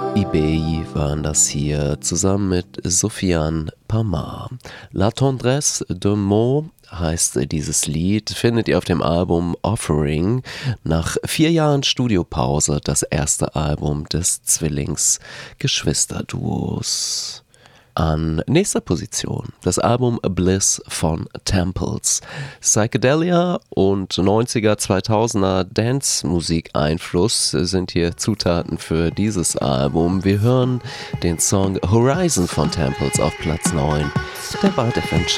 eBay waren das hier zusammen mit Sofiane Pamar. La Tendresse de Meaux heißt dieses Lied, findet ihr auf dem Album Offering. Nach 4 Jahren Studiopause das erste Album des Zwillingsgeschwisterduos. An nächster Position das Album Bliss von Temples. Psychedelia und 90er, 2000er Dance-Musik-Einfluss sind hier Zutaten für dieses Album. Wir hören den Song Horizon von Temples auf Platz 9 der Vibe FM Chart.